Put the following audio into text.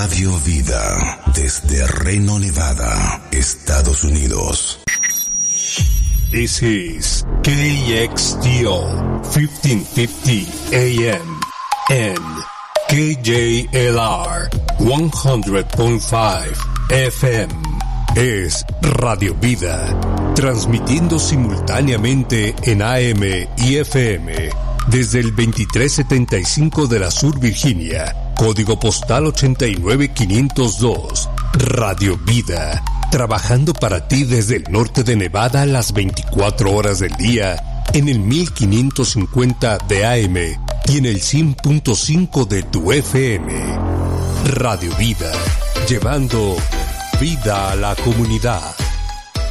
Radio Vida, desde Reno, Nevada, Estados Unidos. This is KXTO 1550 AM and KJLR 100.5 FM. Es Radio Vida, transmitiendo simultáneamente en AM y FM desde el 2375 de la Sur Virginia, código postal 89502. Radio Vida, trabajando para ti desde el norte de Nevada las 24 horas del día en el 1550 de AM y en el 100.5 de tu FM. Radio Vida, llevando vida a la comunidad.